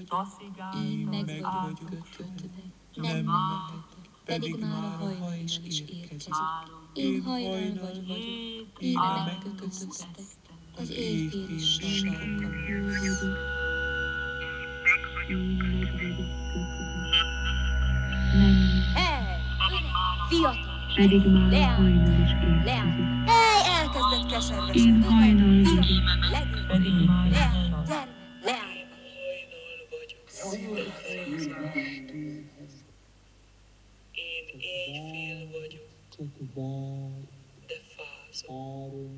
Én meg vagyok kötve, nem mehetek, pedig már a hajnal is érkezik. Én hajnal vagyok, éve megkötöztek, az éjféli sarkam. Fiatal, leány, elkezdett keservesen, fiatal, legjobb, leány. Én éjfél vagyok, de fázom.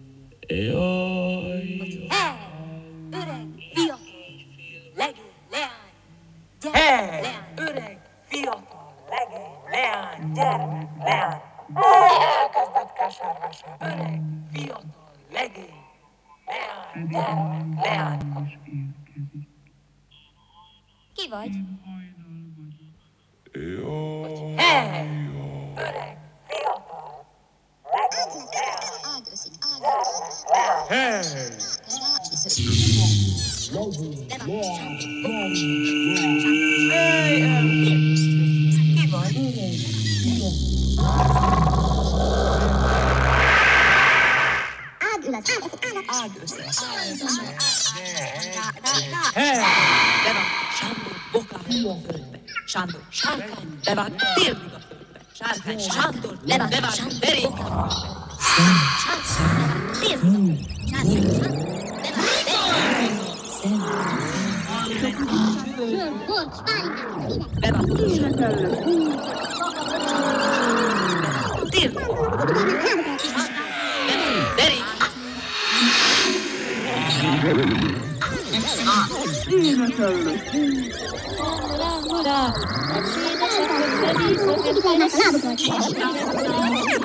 Jaj, Öreg, fiatal, legény, leány, gyere, leány. Öreg, fiatal, legény, leány, gyere, leány. Elkezdett keservesen, öreg, fiatal, legény, leány, gyere, leány. Ki vagy? Öreg, fiatal, legény, Ki vagy? ág össze. Sándor, bokálja a földbe. Sándor, sárkány, levág, térdig a földbe. Sárkány, Sándor, levág, verék a földbe. Hurrá!